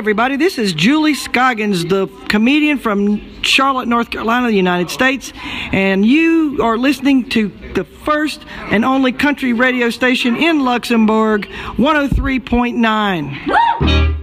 everybody, this is Julie Scoggins, the comedian from Charlotte, North Carolina, the United States, and you are listening to the first and only country radio station in Luxembourg, 103.9.